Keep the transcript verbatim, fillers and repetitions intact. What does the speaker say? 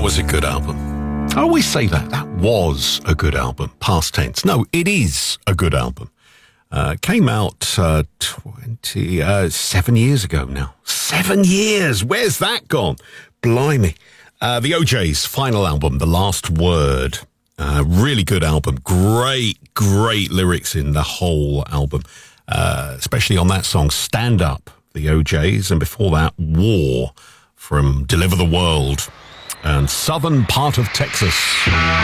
was a good album. I always say that. That was a good album. Past tense. No, it is a good album. Uh, came out uh, twenty-seven years ago now. Seven years. Where's that gone? Blimey. Uh, the O J's final album, The Last Word. Uh, really good album. Great, great lyrics in the whole album. Uh, especially on that song, Stand Up, the O J's. And before that, War from Deliver the World and Southern Part of Texas.